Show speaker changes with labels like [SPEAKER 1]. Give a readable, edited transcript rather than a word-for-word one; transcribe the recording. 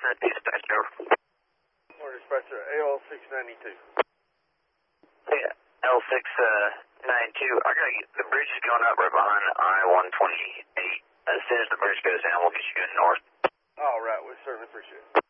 [SPEAKER 1] Dispatcher.
[SPEAKER 2] Or dispatcher, AL692.
[SPEAKER 1] Yeah, L692. I gotta get, the bridge is going up right behind I-128. As soon as the bridge goes down, we'll get you going north.
[SPEAKER 2] All right, we certainly appreciate it.